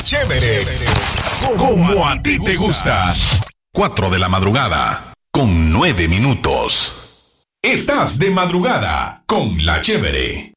Chévere. Como a ti te gusta. 4 de la madrugada, con 9 minutos. Estás de madrugada con La Chévere.